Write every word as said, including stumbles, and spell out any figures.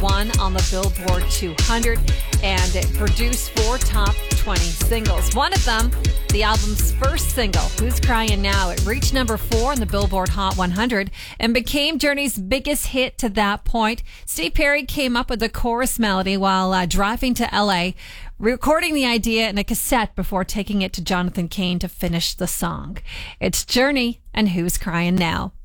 one on the Billboard two hundred, and it produced four top twenty singles. One of them, the album's first single, Who's Crying Now? It reached number four on the Billboard Hot one hundred and became Journey's biggest hit to that point. Steve Perry came up with the chorus melody while uh, driving to L A, recording the idea in a cassette before taking it to Jonathan Cain to finish the song. It's Journey and Who's Crying Now.